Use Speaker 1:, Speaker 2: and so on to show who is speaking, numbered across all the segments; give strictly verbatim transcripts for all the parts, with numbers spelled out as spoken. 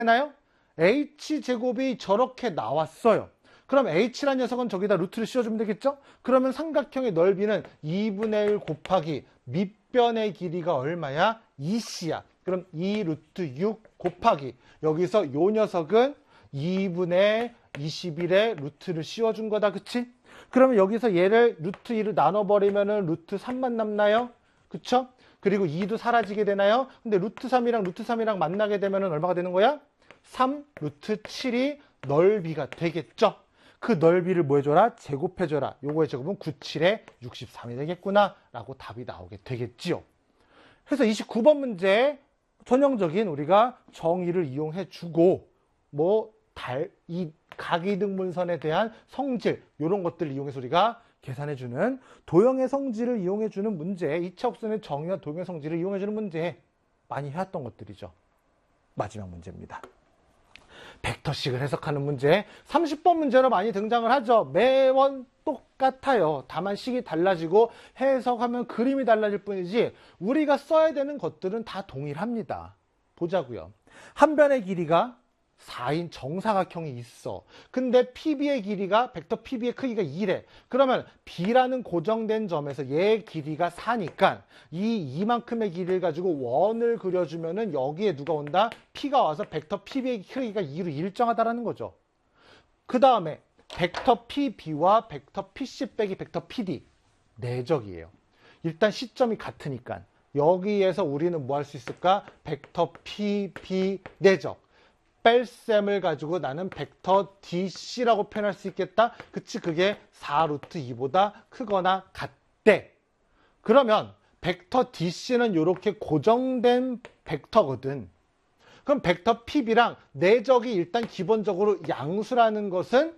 Speaker 1: 되나요? h제곱이 저렇게 나왔어요. 그럼 h라는 녀석은 저기다 루트를 씌워주면 되겠죠? 그러면 삼각형의 넓이는 이분의 일 곱하기 밑변의 길이가 얼마야? 이 씨야. 그럼 이 루트 육 곱하기 여기서 요 녀석은 이분의 이십일에 루트를 씌워준 거다. 그치? 그러면 여기서 얘를 루트 이를 나눠버리면은 루트 삼만 남나요? 그쵸? 그리고 이도 사라지게 되나요? 근데 루트 삼이랑 루트 삼이랑 만나게 되면은 얼마가 되는 거야? 삼 루트 칠이 넓이가 되겠죠? 그 넓이를 뭐 해줘라? 제곱해줘라. 요거의 제곱은 구, 칠에 육십삼이 되겠구나 라고 답이 나오게 되겠지요. 그래서 이십구 번 문제 전형적인 우리가 정의를 이용해 주고 뭐 달, 이 각이등분선에 대한 성질 이런 것들을 이용해서 우리가 계산해주는 도형의 성질을 이용해주는 문제, 이차함수의 정의와 도형의 성질을 이용해주는 문제 많이 해왔던 것들이죠. 마지막 문제입니다. 벡터식을 해석하는 문제 삼십 번 문제로 많이 등장을 하죠. 매번 똑같아요. 다만 식이 달라지고 해석하면 그림이 달라질 뿐이지 우리가 써야 되는 것들은 다 동일합니다. 보자고요. 한 변의 길이가 사인 정사각형이 있어. 근데 피비의 길이가 벡터 피비의 크기가 이래. 그러면 B라는 고정된 점에서 얘의 길이가 사니까 이 이만큼의 길이를 가지고 원을 그려주면은 여기에 누가 온다? P가 와서 벡터 피비의 크기가 이로 일정하다라는 거죠. 그 다음에 벡터 피비와 벡터 피씨 빼기 벡터 피디 내적이에요. 일단 시점이 같으니까 여기에서 우리는 뭐 할 수 있을까? 벡터 피비 내적. 뺄셈을 가지고 나는 벡터 디씨라고 표현할 수 있겠다. 그치? 그게 사 루트 이보다 크거나 같대. 그러면 벡터 디씨는 이렇게 고정된 벡터거든. 그럼 벡터 피비랑 내적이 일단 기본적으로 양수라는 것은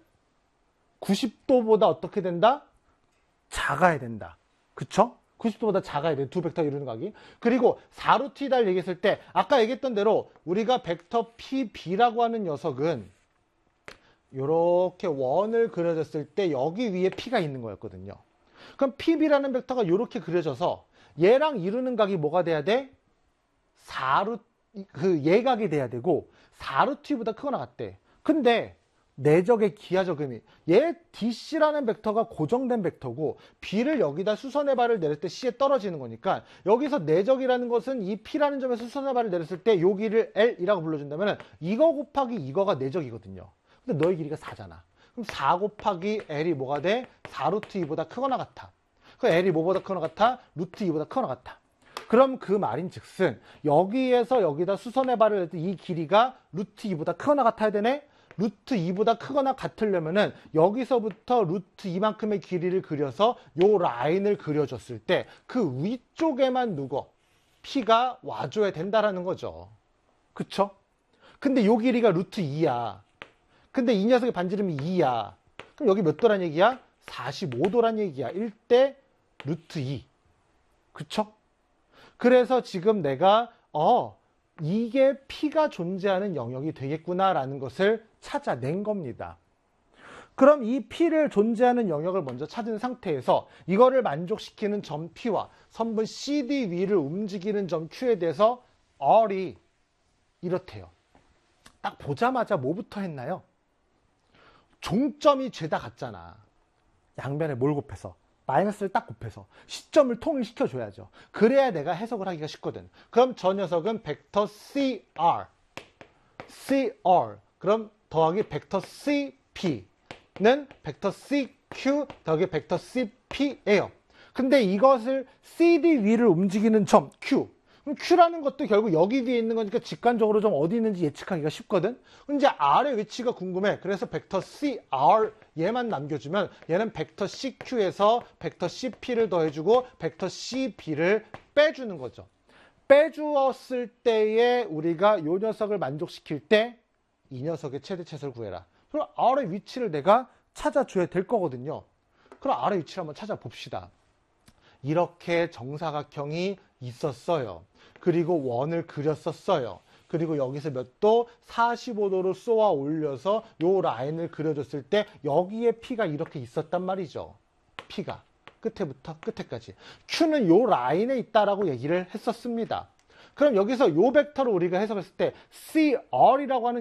Speaker 1: 구십 도보다 어떻게 된다? 작아야 된다. 그쵸? 구십 도보다 작아야 돼. 두 벡터 이루는 각이. 그리고 사 루트 이다를 얘기했을 때 아까 얘기했던 대로 우리가 벡터 피비라고 하는 녀석은 이렇게 원을 그려줬을 때 여기 위에 P가 있는 거였거든요. 그럼 피비라는 벡터가 이렇게 그려져서 얘랑 이루는 각이 뭐가 돼야 돼? 사 루트, 그 예각이 돼야 되고 사 루트 이보다 크거나 같대. 근데 내적의 기하적 의미. 얘 디씨라는 벡터가 고정된 벡터고 B를 여기다 수선의 발을 내릴 때 C에 떨어지는 거니까 여기서 내적이라는 것은 이 P라는 점에서 수선의 발을 내렸을 때 여기를 L이라고 불러준다면 이거 곱하기 이거가 내적이거든요. 근데 너의 길이가 사잖아. 그럼 사 곱하기 L이 뭐가 돼? 사 루트 이보다 크거나 같아. 그 L이 뭐보다 크거나 같아? 루트 이보다 크거나 같아. 그럼 그 말인 즉슨 여기에서 여기다 수선의 발을 낼 때 이 길이가 루트 이보다 크거나 같아야 되네? 루트 이보다 크거나 같으려면은 여기서부터 루트 이만큼의 길이를 그려서 요 라인을 그려줬을 때 그 위쪽에만 누구 P가 와줘야 된다라는 거죠. 그쵸? 근데 요 길이가 루트 이야. 근데 이 녀석의 반지름이 이야. 그럼 여기 몇 도란 얘기야? 사십오 도란 얘기야. 일 대 루트 이. 그쵸? 그래서 지금 내가 어 이게 P가 존재하는 영역이 되겠구나라는 것을 찾아낸 겁니다. 그럼 이 P를 존재하는 영역을 먼저 찾은 상태에서 이거를 만족시키는 점 P와 선분 씨디 위를 움직이는 점 Q에 대해서 R이 이렇대요. 딱 보자마자 뭐부터 했나요? 종점이 죄다 같잖아. 양변에 뭘 곱해서? 마이너스를 딱 곱해서 시점을 통일시켜줘야죠. 그래야 내가 해석을 하기가 쉽거든. 그럼 저 녀석은 벡터 씨알, 씨알, 그럼 더하기 벡터 씨피는 벡터 씨큐 더하기 벡터 씨피예요. 근데 이것을 씨디 위를 움직이는 점 Q, 그럼 Q라는 것도 결국 여기 위에 있는 거니까 직관적으로 좀 어디 있는지 예측하기가 쉽거든. 이제 R의 위치가 궁금해. 그래서 벡터 씨알 얘만 남겨주면 얘는 벡터 씨큐에서 벡터 씨피를 더해주고 벡터 씨비를 빼주는 거죠. 빼주었을 때에 우리가 이 녀석을 만족시킬 때 이 녀석의 최대치수를 구해라. 그럼 R의 위치를 내가 찾아줘야 될 거거든요. 그럼 R의 위치를 한번 찾아봅시다. 이렇게 정사각형이 있었어요. 그리고 원을 그렸었어요. 그리고 여기서 몇 도? 사십오 도로 쏘아 올려서 요 라인을 그려줬을 때 여기에 P가 이렇게 있었단 말이죠. P가 끝에부터 끝에까지. Q는 요 라인에 있다라고 얘기를 했었습니다. 그럼 여기서 요 벡터를 우리가 해석했을 때 씨알이라고 하는